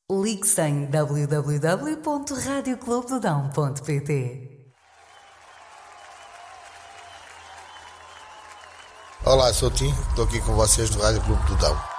Ligue-se em www.radioclubedodão.pt. Olá, sou o Tim, estou aqui com vocês do Rádio Clube do Dão.